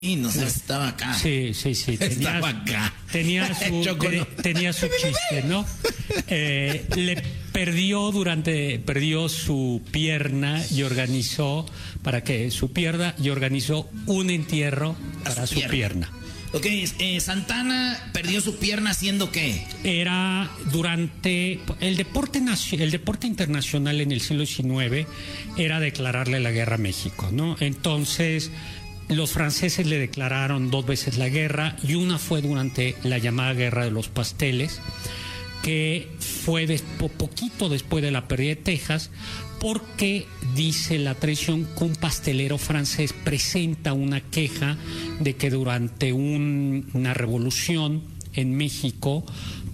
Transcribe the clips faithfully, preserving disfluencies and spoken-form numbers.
Y no sé, estaba acá. Sí, sí, sí. Tenía, estaba acá. Tenía su, te, tenía su chiste, ¿no? Eh, le perdió durante, perdió su pierna y organizó, para que su pierna, y organizó un entierro para su, su pierna. pierna. Ok, eh, Santana perdió su pierna haciendo ¿qué? Era durante el deporte el deporte internacional en el siglo diecinueve era declararle la guerra a México, ¿no? Entonces los franceses le declararon dos veces la guerra y una fue durante la llamada Guerra de los Pasteles, que fue des, poquito después de la pérdida de Texas, porque dice la tradición que un pastelero francés presenta una queja de que durante un, una revolución en México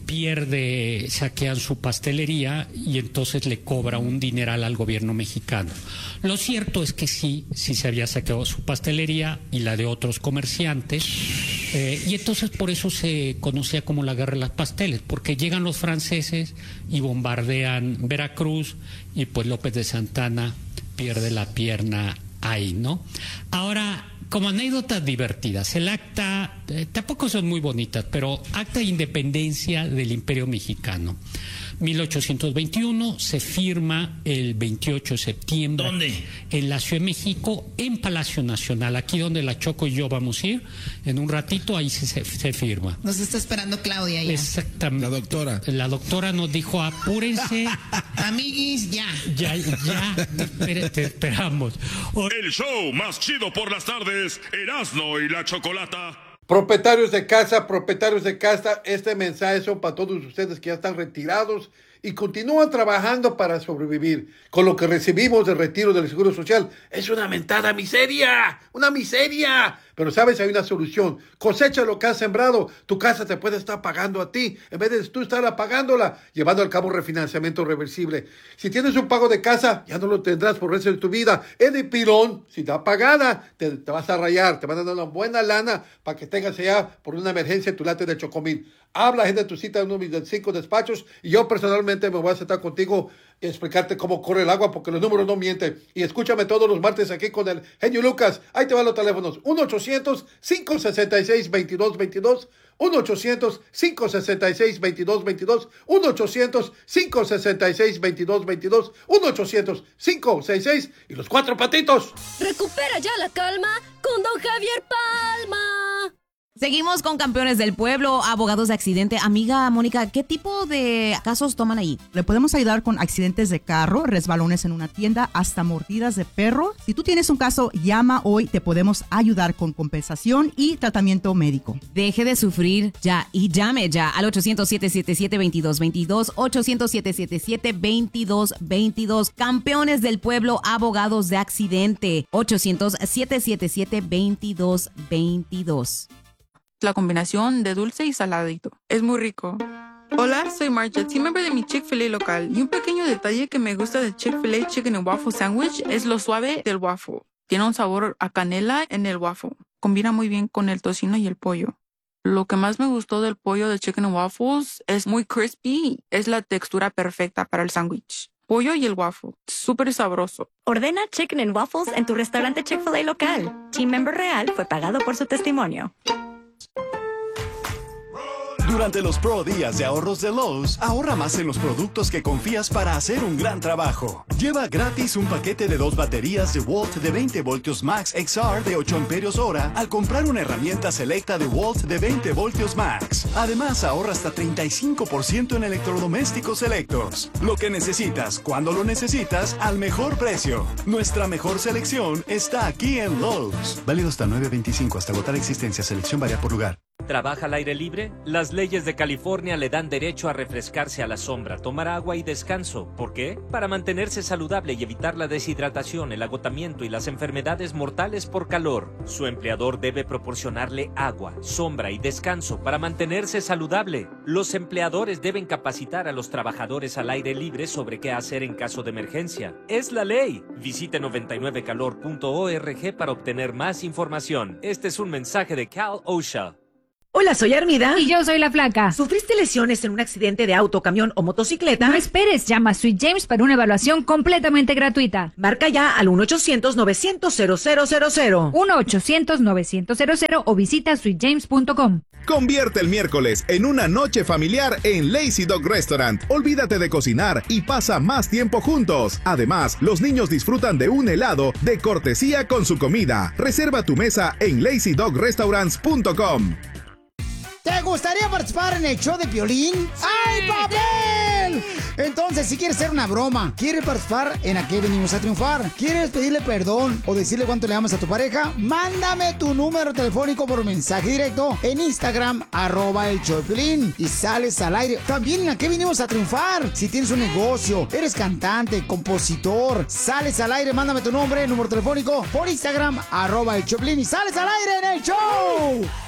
pierde, saquean su pastelería y entonces le cobra un dineral al gobierno mexicano. Lo cierto es que sí, sí se había saqueado su pastelería y la de otros comerciantes, eh, y entonces por eso se conocía como la Guerra de los Pasteles, porque llegan los franceses y bombardean Veracruz y pues López de Santana pierde la pierna ahí, ¿no? Ahora, como anécdotas divertidas, el acta, eh, tampoco son muy bonitas, pero acta de independencia del Imperio Mexicano. mil ochocientos veintiuno se firma el veintiocho de septiembre. ¿Dónde? En la Ciudad de México, en Palacio Nacional, aquí donde la Choco y yo vamos a ir, en un ratito ahí se, se, se firma. Nos está esperando Claudia ya. Exactamente. La doctora. La doctora nos dijo, apúrense. Amiguis, ya. Ya, ya, te, te esperamos. O... El show más chido por las tardes, Erasmo y la Chocolata. Propietarios de casa, propietarios de casa, este mensaje son para todos ustedes que ya están retirados y continúan trabajando para sobrevivir. Con lo que recibimos de retiro del Seguro Social es una mentada miseria, una miseria. Pero sabes, hay una solución. Cosecha lo que has sembrado. Tu casa te puede estar pagando a ti, en vez de tú estar pagándola, llevando a cabo refinanciamiento reversible. Si tienes un pago de casa, ya no lo tendrás por el resto de tu vida. Es de pilón, si está pagada, te, te vas a rayar, te van a dar una buena lana para que tengas allá por una emergencia tu late de Chocomil. Habla, agenda tu cita en uno de mis cinco despachos y yo personalmente me voy a sentar contigo y explicarte cómo corre el agua, porque los números no mienten. Y escúchame todos los martes aquí con el genio Lucas. Ahí te van los teléfonos: uno ochocientos, cinco sesenta y seis, veintidós veintidós, uno ochocientos, cinco sesenta y seis, veintidós veintidós, uno ochocientos, cinco sesenta y seis, veintidós veintidós, uno ochocientos, cinco sesenta y seis y los cuatro patitos. Recupera ya la calma con don Javier Palma. Seguimos con Campeones del Pueblo, abogados de accidente. Amiga Mónica, ¿qué tipo de casos toman ahí? Le podemos ayudar con accidentes de carro, resbalones en una tienda, hasta mordidas de perro. Si tú tienes un caso, llama hoy, te podemos ayudar con compensación y tratamiento médico. Deje de sufrir ya y llame ya al ochocientos, siete siete siete, veintidós veintidós, ochocientos, siete siete siete, veintidós veintidós. Campeones del Pueblo, abogados de accidente, ochocientos, siete siete siete, veintidós veintidós. La combinación de dulce y saladito. Es muy rico. Hola, soy Marja, team member de mi Chick-fil-A local. Y un pequeño detalle que me gusta del Chick-fil-A Chicken and Waffle Sandwich es lo suave del waffle. Tiene un sabor a canela en el waffle. Combina muy bien con el tocino y el pollo. Lo que más me gustó del pollo de Chicken and Waffles es muy crispy. Es la textura perfecta para el sándwich. Pollo y el waffle. Súper sabroso. Ordena Chicken and Waffles en tu restaurante Chick-fil-A local. Team member real fue pagado por su testimonio. Durante los Pro Días de Ahorros de Lowe's, ahorra más en los productos que confías para hacer un gran trabajo. Lleva gratis un paquete de dos baterías DeWalt de veinte voltios Max X R de ocho amperios hora al comprar una herramienta selecta DeWalt de veinte voltios Max. Además, ahorra hasta treinta y cinco por ciento en electrodomésticos selectos. Lo que necesitas, cuando lo necesitas, al mejor precio. Nuestra mejor selección está aquí en Lowe's. Válido hasta nueve veinticinco, hasta agotar existencia. Selección varía por lugar. ¿Trabaja al aire libre? Las leyes de California le dan derecho a refrescarse a la sombra, tomar agua y descanso. ¿Por qué? Para mantenerse saludable y evitar la deshidratación, el agotamiento y las enfermedades mortales por calor. Su empleador debe proporcionarle agua, sombra y descanso para mantenerse saludable. Los empleadores deben capacitar a los trabajadores al aire libre sobre qué hacer en caso de emergencia. ¡Es la ley! Visite noventa y nueve calor punto org para obtener más información. Este es un mensaje de Cal OSHA. Hola, soy Armida. Y yo soy la Flaca. ¿Sufriste lesiones en un accidente de auto, camión o motocicleta? No esperes, llama a Sweet James para una evaluación completamente gratuita. Marca ya al uno ochocientos novecientos cero cero cero cero. uno ochocientos novecientos o visita sweet james punto com. Convierte el miércoles en una noche familiar en Lazy Dog Restaurant. Olvídate de cocinar y pasa más tiempo juntos. Además, los niños disfrutan de un helado de cortesía con su comida. Reserva tu mesa en lazy dog restaurants punto com. ¿Te gustaría participar en el show de Piolín? ¡Ay, papel! Entonces, si quieres hacer una broma, quieres participar en ¿A qué venimos a triunfar? ¿Quieres pedirle perdón o decirle cuánto le amas a tu pareja? Mándame tu número telefónico por mensaje directo en Instagram, arroba el show de Piolín, y sales al aire. También en ¿A qué venimos a triunfar? Si tienes un negocio, eres cantante, compositor, sales al aire, mándame tu nombre, número telefónico por Instagram, arroba el show de Piolín, y sales al aire en el show.